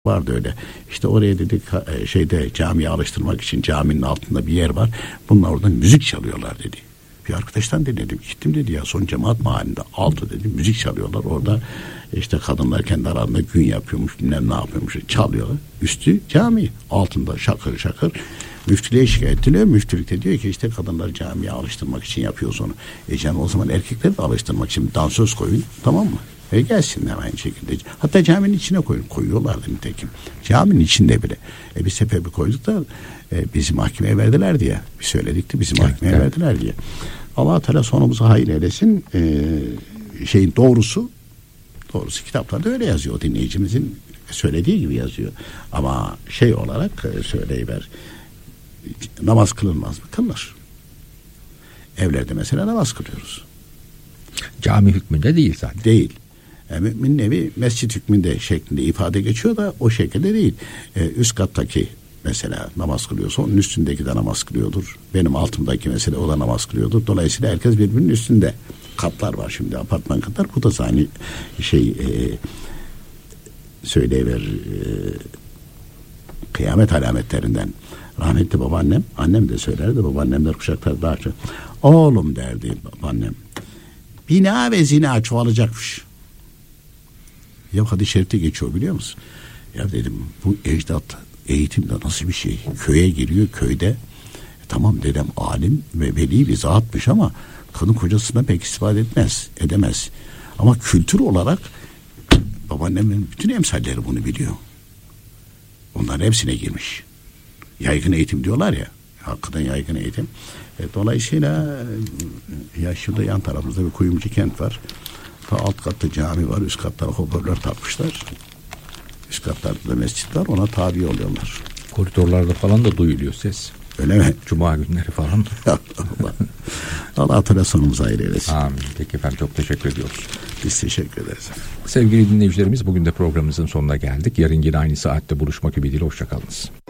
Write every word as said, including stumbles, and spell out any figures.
vardı öyle. İşte oraya dedik şeyde camiye alıştırmak için caminin altında bir yer var. Bunlar oradan müzik çalıyorlar dedi. Bir arkadaştan dinledim. Gittim dedi ya son cemaat mahallinde altı dedi müzik çalıyorlar. Orada işte kadınlar kendi aralarında gün yapıyormuş bilmem ne yapıyormuş çalıyorlar. Üstü cami altında şakır şakır. Müftülüğe şikayet ediliyor. Müftülük de diyor ki işte kadınları camiye alıştırmak için yapıyoruz onu. E canım o zaman erkekleri de alıştırmak için dansöz koyun, tamam mı? E gelsinler aynı şekilde. Hatta caminin içine koyun. Koyuyorlardı nitekim. Caminin içinde bile. E bir sebebi koyduk da e, bizi mahkemeye verdiler diye. Bir söyledik de bizi mahkemeye evet, verdiler evet. diye. Allah Teala sonumuzu hayır eylesin. E, şeyin doğrusu doğrusu kitaplarda öyle yazıyor. O dinleyicimizin söylediği gibi yazıyor. Ama şey olarak e, söyleyiver. Namaz kılınmaz mı? Kılınır. Evlerde mesela namaz kılıyoruz. Cami hükmünde değil zaten. Değil. Yani müminin evi mescit hükmünde şeklinde ifade geçiyor da o şekilde değil. Ee, üst kattaki mesela namaz kılıyorsa onun üstündeki de namaz kılıyordur. Benim altımdaki mesela o da namaz kılıyordur. Dolayısıyla herkes birbirinin üstünde. Katlar var şimdi apartman katlar. Bu da aynı şey e, söyleyiver e, kıyamet alametlerinden. Rahmetli babaannem, annem de söylerdi, babaannemler kuşaklar daha çok. Oğlum derdi babaannem. Bina ve zina çoğalacakmış. Ya hadis-i şerifte geçiyor biliyor musun? Ya dedim bu ecdat eğitimde nasıl bir şey? Köye giriyor köyde. E, tamam dedem alim ve veli bir zatmış ama kadın kocasına pek istifade etmez, edemez. Ama kültür olarak babaannemin bütün emsalleri bunu biliyor. Onların hepsine girmiş. Yaygın eğitim diyorlar ya. Hakikaten yaygın eğitim. E, dolayısıyla ya şurada yan tarafımızda bir Kuyumcu kent var. Ta alt katta cami var. Üst katlara hoparlör takmışlar. Üst katlarda da mescit var. Ona tabi oluyorlar. Koridorlarda falan da duyuluyor ses. Öyle mi? Cuma günleri falan. Allah. Allah hatırla sonumuzu hayır eylesin. Amin. Peki efendim çok teşekkür ediyoruz. Biz teşekkür ederiz. Sevgili dinleyicilerimiz bugün de programımızın sonuna geldik. Yarın yine aynı saatte buluşmak ümidiyle hoşçakalınız.